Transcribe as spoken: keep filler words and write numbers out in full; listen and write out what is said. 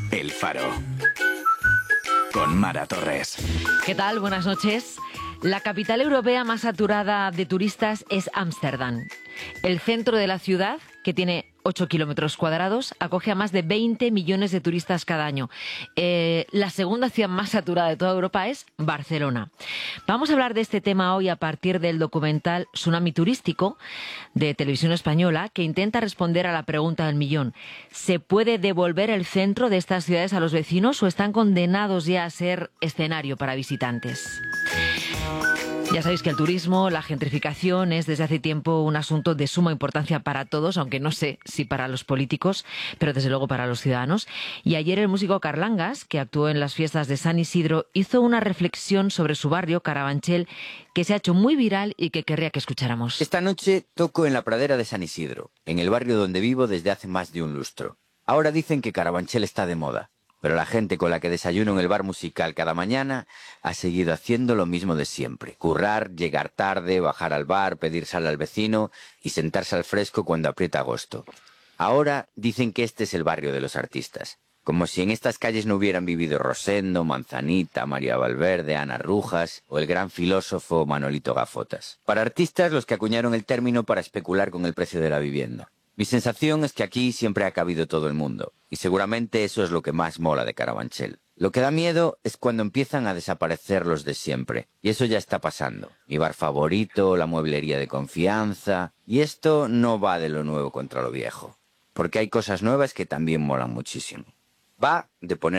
El Faro. Con Mara Torres. ¿Qué tal? Buenas noches. La capital europea más saturada de turistas es Ámsterdam. El centro de la ciudad, que tiene ocho kilómetros cuadrados, acoge a más de veinte millones de turistas cada año. Eh, la segunda ciudad más saturada de toda Europa es Barcelona. Vamos a hablar de este tema hoy a partir del documental Tsunami Turístico de Televisión Española, que intenta responder a la pregunta del millón. ¿Se puede devolver el centro de estas ciudades a los vecinos o están condenados ya a ser escenario para visitantes? Ya sabéis que el turismo, la gentrificación es desde hace tiempo un asunto de suma importancia para todos, aunque no sé si para los políticos, pero desde luego para los ciudadanos. Y ayer el músico Carlangas, que actuó en las fiestas de San Isidro, hizo una reflexión sobre su barrio, Carabanchel, que se ha hecho muy viral y que querría que escucháramos. Esta noche toco en la pradera de San Isidro, en el barrio donde vivo desde hace más de un lustro. Ahora dicen que Carabanchel está de moda, pero la gente con la que desayuno en el bar musical cada mañana ha seguido haciendo lo mismo de siempre. Currar, llegar tarde, bajar al bar, pedir sal al vecino y sentarse al fresco cuando aprieta agosto. Ahora dicen que este es el barrio de los artistas. Como si en estas calles no hubieran vivido Rosendo, Manzanita, María Valverde, Ana Rujas o el gran filósofo Manolito Gafotas. Para artistas, los que acuñaron el término para especular con el precio de la vivienda. Mi sensación es que aquí siempre ha cabido todo el mundo, y seguramente eso es lo que más mola de Carabanchel. Lo que da miedo es cuando empiezan a desaparecer los de siempre, y eso ya está pasando. Mi bar favorito, la mueblería de confianza, y esto no va de lo nuevo contra lo viejo, porque hay cosas nuevas que también molan muchísimo. Va de poner